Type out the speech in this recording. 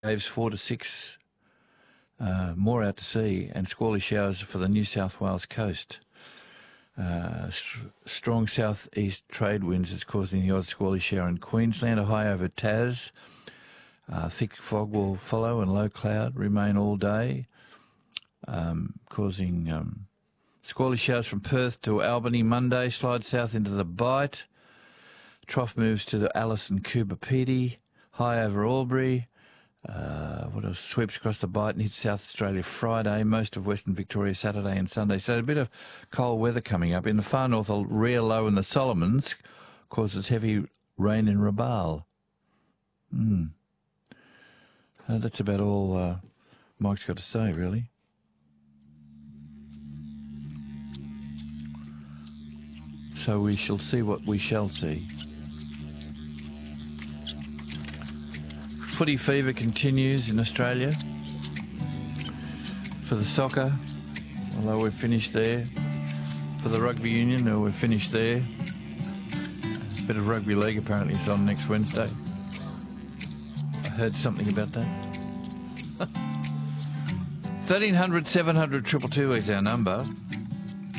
waves 4 to 6, more out to sea, and squally showers for the New South Wales coast. Strong southeast trade winds is causing the odd squally shower in Queensland, a high over Tas. Thick fog will follow and low cloud remain all day, causing squally showers from Perth to Albany Monday, slide south into the Bight. Trough moves to the Alice and Coober Pedy, high over Albury. What else? Sweeps across the Bight and hits South Australia Friday, most of Western Victoria Saturday and Sunday. So a bit of cold weather coming up. In the far north, a rare low in the Solomons causes heavy rain in Rabaul. That's about all Mike's got to say, really. So we shall see what we shall see. Footy fever continues in Australia for the soccer, although we're finished there. For the rugby union, we're finished there. A bit of rugby league apparently is on next Wednesday. I heard something about that. 1300 700 222 is our number.